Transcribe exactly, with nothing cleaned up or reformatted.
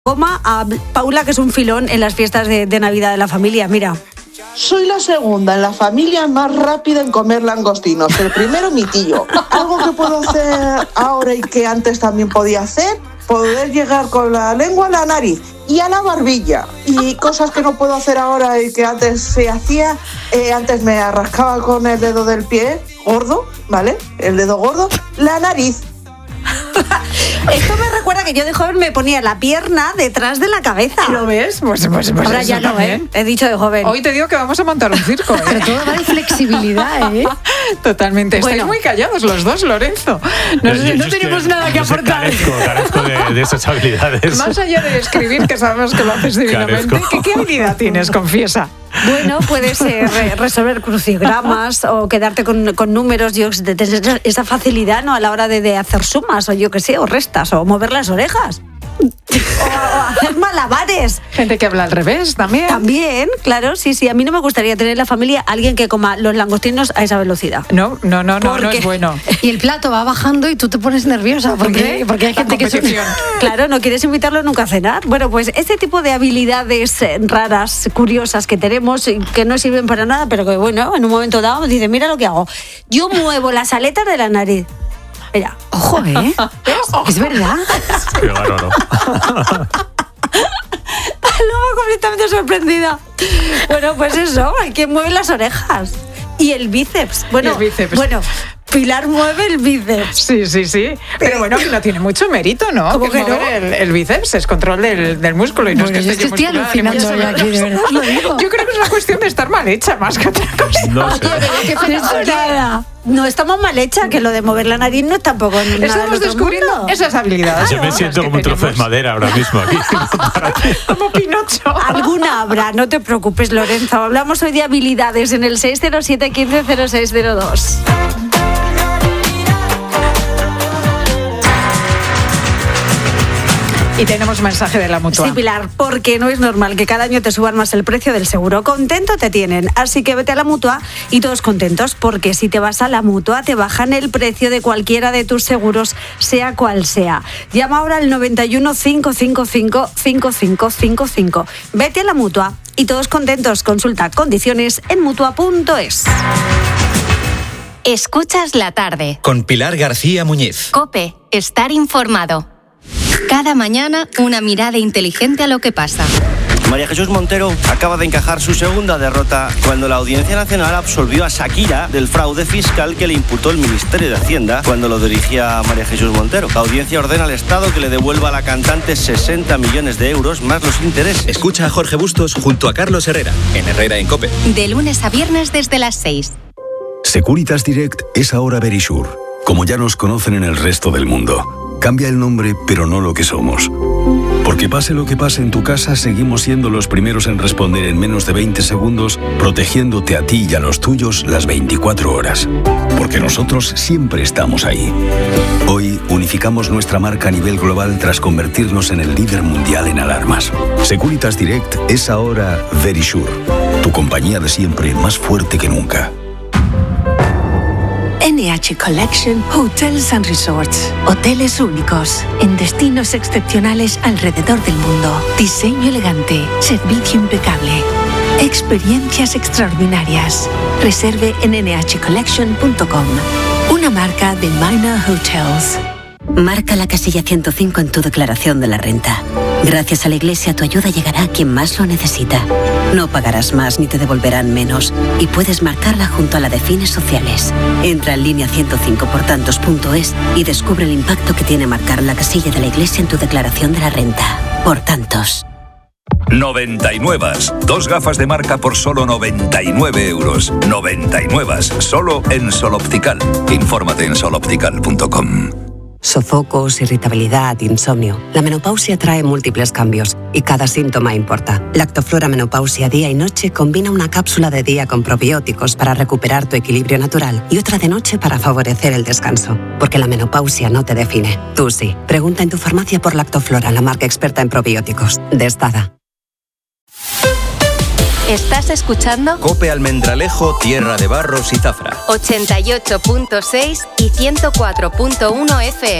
Goma a Paula, que es un filón en las fiestas de, de Navidad de la familia. Mira. Soy la segunda en la familia más rápida en comer langostinos. El primero, mi tío. Algo que puedo hacer ahora y que antes también podía hacer, poder llegar con la lengua a la nariz y a la barbilla. Y cosas que no puedo hacer ahora y que antes se hacía, eh, antes me arrascaba con el dedo del pie gordo, ¿vale? El dedo gordo, la nariz. Esto me recuerda que yo de joven me ponía la pierna detrás de la cabeza. ¿Lo ves? Pues, pues, pues ahora ya no, ¿eh? He dicho de joven. Hoy te digo que vamos a montar un circo, ¿eh? Pero todo va de flexibilidad, ¿eh? Totalmente. Estáis Bueno. muy callados los dos, Lorenzo. No, Yo- yo- no yo tenemos estoy- nada que no sé, aportar. Carezco, carezco de, de esas habilidades. Más allá de escribir, que sabemos que lo haces divinamente, Carezco. ¿qué, qué habilidad tienes? Confiesa. Bueno, puedes eh, re- resolver crucigramas o quedarte con, con números, yo de tener esa facilidad, ¿no? A la hora de, de hacer sumas o yo qué sé, o restas, o mover las orejas. O, o hacer malabares. Gente que habla al revés también. También, claro, sí, sí. A mí no me gustaría tener en la familia alguien que coma los langostinos a esa velocidad. No, no, no, no, ¿Por no qué? es bueno. Y el plato va bajando y tú te pones nerviosa. ¿Por qué? Porque hay La gente que se... competición. Claro, no quieres invitarlo nunca a cenar. Bueno, pues este tipo de habilidades eh, raras, curiosas que tenemos y que no sirven para nada, pero que bueno, en un momento dado dice, mira lo que hago. Yo muevo las aletas de la nariz. Mira. Ojo, ¿eh? Es verdad. Qué bárbaro. Luego completamente sorprendida. Bueno, pues eso, hay quien mueve las orejas. Y el bíceps. Bueno, Y el bíceps. bueno, Pilar mueve el bíceps. Sí, sí, sí. Pero bueno, que no tiene mucho mérito, ¿no? ¿Cómo que no? mover El, el bíceps es control del, del músculo y no Bueno, es yo que es que esté estoy musculada, ni alucinando mucho ya aquí, menos. de verdad lo digo. Yo creo que es una cuestión de estar mal hecha más que otra cosa. No sé. Nada. No estamos mal hecha, que lo de mover la nariz no es tampoco nada del Estamos otro descubriendo mundo. esas habilidades. Yo me Las siento que como un trozo de tenemos. madera ahora mismo aquí. Como Pinocho. Alguna habrá, no te preocupes, Lorenzo. Hablamos hoy de habilidades en el seis cero siete, quince cero seis cero dos. Y tenemos mensaje de la Mutua. Sí, Pilar, porque no es normal que cada año te suban más el precio del seguro. Contento te tienen, así que vete a la Mutua y todos contentos, porque si te vas a la Mutua te bajan el precio de cualquiera de tus seguros, sea cual sea. Llama ahora al noventa y uno, cinco cinco cinco, cinco cinco cinco cinco. Vete a la Mutua y todos contentos. Consulta condiciones en mutua punto es. Escuchas la tarde. Con Pilar García Muñiz. COPE. Estar informado. Cada mañana una mirada inteligente a lo que pasa. María Jesús Montero acaba de encajar su segunda derrota cuando la Audiencia Nacional absolvió a Shakira del fraude fiscal que le imputó el Ministerio de Hacienda cuando lo dirigía María Jesús Montero. La audiencia ordena al Estado que le devuelva a la cantante sesenta millones de euros más los intereses. Escucha a Jorge Bustos junto a Carlos Herrera en Herrera en COPE. De lunes a viernes desde las seis. Securitas Direct es ahora Verisure, como ya nos conocen en el resto del mundo. Cambia el nombre, pero no lo que somos. Porque pase lo que pase en tu casa, seguimos siendo los primeros en responder en menos de veinte segundos, protegiéndote a ti y a los tuyos las veinticuatro horas. Porque nosotros siempre estamos ahí. Hoy unificamos nuestra marca a nivel global tras convertirnos en el líder mundial en alarmas. Securitas Direct es ahora Verisure, tu compañía de siempre más fuerte que nunca. N H Collection Hotels and Resorts. Hoteles únicos en destinos excepcionales alrededor del mundo. Diseño elegante, servicio impecable, experiencias extraordinarias. Reserve en ene hache collection punto com. Una marca de Minor Hotels. Marca la casilla ciento cinco en tu declaración de la renta. Gracias a la Iglesia tu ayuda llegará a quien más lo necesita. No pagarás más ni te devolverán menos y puedes marcarla junto a la de fines sociales. Entra en línea ciento cinco por tantos punto es y descubre el impacto que tiene marcar la casilla de la Iglesia en tu declaración de la renta. Por tantos. noventa y nueve. Dos gafas de marca por solo noventa y nueve euros. noventa y nueve. Solo en Sol Optical. Infórmate en sol optical punto com. Sofocos, irritabilidad, insomnio. La menopausia trae múltiples cambios y cada síntoma importa. Lactoflora Menopausia Día y Noche combina una cápsula de día con probióticos para recuperar tu equilibrio natural y otra de noche para favorecer el descanso. Porque la menopausia no te define. Tú sí. Pregunta en tu farmacia por Lactoflora, la marca experta en probióticos. De Estada. ¿Estás escuchando? COPE Almendralejo, Tierra de Barros y Zafra. ochenta y ocho punto seis y ciento cuatro punto uno F M.